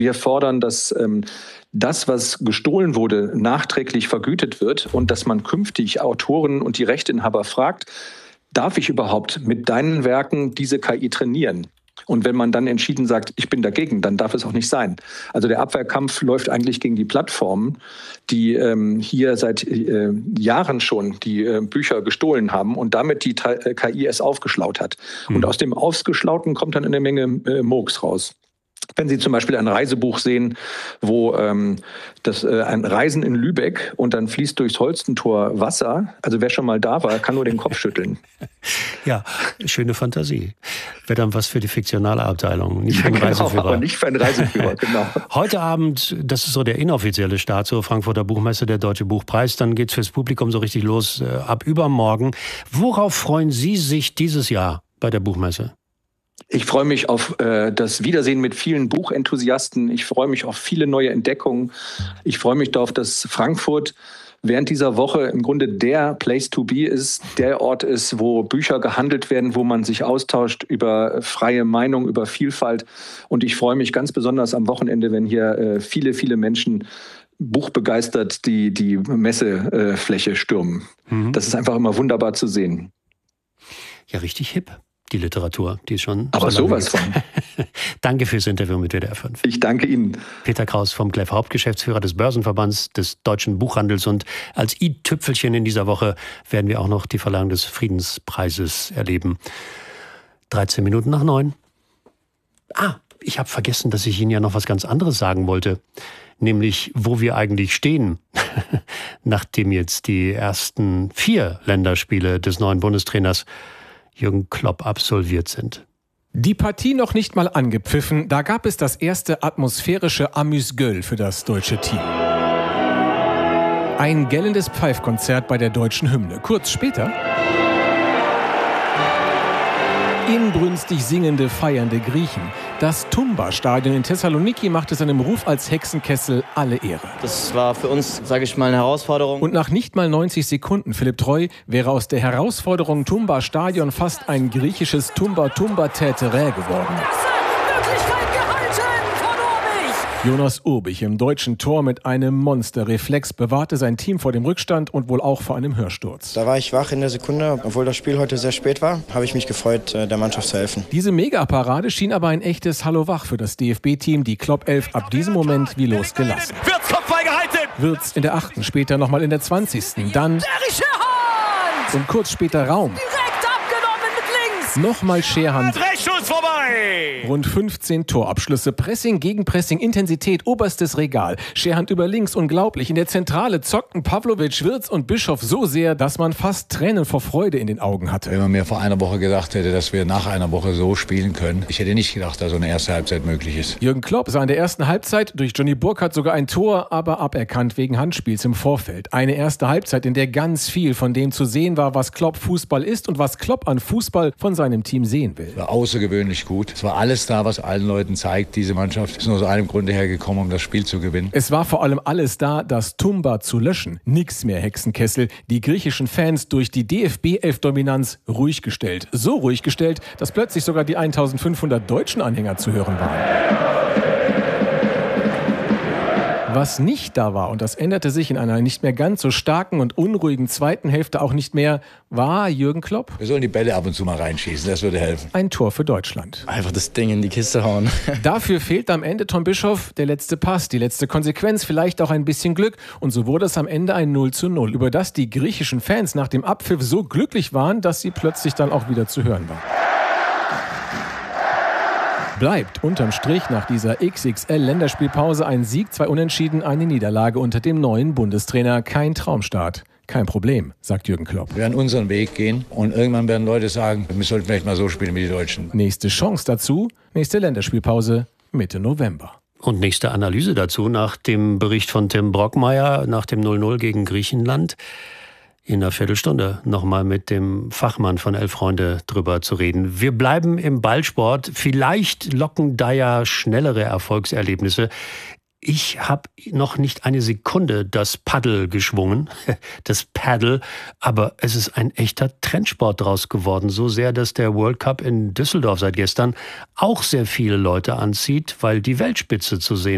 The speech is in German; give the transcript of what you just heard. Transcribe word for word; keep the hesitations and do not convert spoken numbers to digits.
Wir fordern, dass ähm, das, was gestohlen wurde, nachträglich vergütet wird und dass man künftig Autoren und die Rechteinhaber fragt, darf ich überhaupt mit deinen Werken diese K I trainieren? Und wenn man dann entschieden sagt, ich bin dagegen, dann darf es auch nicht sein. Also der Abwehrkampf läuft eigentlich gegen die Plattformen, die ähm, hier seit äh, Jahren schon die äh, Bücher gestohlen haben und damit die K I es aufgeschlaut hat. Mhm. Und aus dem Ausgeschlauten kommt dann eine Menge äh, Murks raus. Wenn Sie zum Beispiel ein Reisebuch sehen, wo ähm, das äh, ein Reisen in Lübeck und dann fließt durchs Holstentor Wasser, also wer schon mal da war, kann nur den Kopf schütteln. Ja, schöne Fantasie. Wäre dann was für die fiktionale Abteilung, nicht für einen ja, genau, Reiseführer. Aber nicht für einen Reiseführer, genau. Heute Abend, das ist so der inoffizielle Start zur Frankfurter Buchmesse, der Deutsche Buchpreis. Dann geht's fürs Publikum so richtig los äh, ab übermorgen. Worauf freuen Sie sich dieses Jahr bei der Buchmesse? Ich freue mich auf äh, das Wiedersehen mit vielen Buchenthusiasten. Ich freue mich auf viele neue Entdeckungen. Ich freue mich darauf, dass Frankfurt während dieser Woche im Grunde der Place to be ist, der Ort ist, wo Bücher gehandelt werden, wo man sich austauscht über freie Meinung, über Vielfalt. Und ich freue mich ganz besonders am Wochenende, wenn hier äh, viele, viele Menschen buchbegeistert die, die Messefläche stürmen. Mhm. Das ist einfach immer wunderbar zu sehen. Ja, richtig hip. Die Literatur, die ist schon... Aber so sowas von. Danke fürs Interview mit W D R fünf. Ich danke Ihnen. Peter Kraus vom Cleff, Hauptgeschäftsführer des Börsenverbands des Deutschen Buchhandels. Und als i-Tüpfelchen in dieser Woche werden wir auch noch die Verleihung des Friedenspreises erleben. dreizehn Minuten nach neun. Ah, ich habe vergessen, dass ich Ihnen ja noch was ganz anderes sagen wollte. Nämlich, wo wir eigentlich stehen, nachdem jetzt die ersten vier Länderspiele des neuen Bundestrainers Jürgen Klopp absolviert sind. Die Partie noch nicht mal angepfiffen, da gab es das erste atmosphärische Amüs-Gueule für das deutsche Team. Ein gellendes Pfeifkonzert bei der deutschen Hymne. Kurz später inbrünstig singende, feiernde Griechen. Das Tumba-Stadion in Thessaloniki machte seinem Ruf als Hexenkessel alle Ehre. Das war für uns, sage ich mal, eine Herausforderung. Und nach nicht mal neunzig Sekunden, Philipp Treu, wäre aus der Herausforderung Tumba-Stadion fast ein griechisches Tumba-Tumba-Täterä geworden. Jonas Urbich im deutschen Tor mit einem Monsterreflex bewahrte sein Team vor dem Rückstand und wohl auch vor einem Hörsturz. Da war ich wach in der Sekunde. Obwohl das Spiel heute sehr spät war, habe ich mich gefreut, der Mannschaft zu helfen. Diese Megaparade schien aber ein echtes Hallo wach für das D F B-Team. Die Klopp elf ab diesem Moment wie losgelassen. Wirtz Kopfball gehalten! Wirtz in der achten, später nochmal in der zwanzigsten Dann und kurz später Raum. Direkt abgenommen mit links! Nochmal Scherhand. Drehschuss vorbei! Rund fünfzehn Torabschlüsse, Pressing gegen Pressing, Intensität, oberstes Regal. Scherhand über links, unglaublich. In der Zentrale zockten Pavlovic, Wirtz und Bischof so sehr, dass man fast Tränen vor Freude in den Augen hatte. Wenn man mir vor einer Woche gedacht hätte, dass wir nach einer Woche so spielen können, ich hätte nicht gedacht, dass so eine erste Halbzeit möglich ist. Jürgen Klopp sah in der ersten Halbzeit durch Johnny Burkhardt sogar ein Tor, aber aberkannt wegen Handspiels im Vorfeld. Eine erste Halbzeit, in der ganz viel von dem zu sehen war, was Klopp Fußball ist und was Klopp an Fußball von seinem Team sehen will. Es war außergewöhnlich gut. Es war alles da, was allen Leuten zeigt, diese Mannschaft ist nur aus einem Grunde hergekommen, um das Spiel zu gewinnen. Es war vor allem alles da, das Tumba zu löschen. Nix mehr Hexenkessel. Die griechischen Fans durch die D F B elf Dominanz ruhig gestellt. So ruhig gestellt, dass plötzlich sogar die eintausendfünfhundert deutschen Anhänger zu hören waren. Was nicht da war, und das änderte sich in einer nicht mehr ganz so starken und unruhigen zweiten Hälfte auch nicht mehr, war Jürgen Klopp. Wir sollen die Bälle ab und zu mal reinschießen, das würde helfen. Ein Tor für Deutschland. Einfach das Ding in die Kiste hauen. Dafür fehlt am Ende Tom Bischof der letzte Pass, die letzte Konsequenz, vielleicht auch ein bisschen Glück. Und so wurde es am Ende ein null zu null, über das die griechischen Fans nach dem Abpfiff so glücklich waren, dass sie plötzlich dann auch wieder zu hören waren. Bleibt unterm Strich nach dieser X X L-Länderspielpause ein Sieg, zwei Unentschieden, eine Niederlage unter dem neuen Bundestrainer. Kein Traumstart. Kein Problem, sagt Jürgen Klopp. Wir werden unseren Weg gehen und irgendwann werden Leute sagen, wir sollten vielleicht mal so spielen wie die Deutschen. Nächste Chance dazu, nächste Länderspielpause Mitte November. Und nächste Analyse dazu nach dem Bericht von Tim Brockmeier nach dem null null gegen Griechenland. In einer Viertelstunde nochmal mit dem Fachmann von Elf Freunde drüber zu reden. Wir bleiben im Ballsport. Vielleicht locken da ja schnellere Erfolgserlebnisse. Ich habe noch nicht eine Sekunde das Paddel geschwungen, das Paddle, aber es ist ein echter Trendsport draus geworden. So sehr, dass der World Cup in Düsseldorf seit gestern auch sehr viele Leute anzieht, weil die Weltspitze zu sehen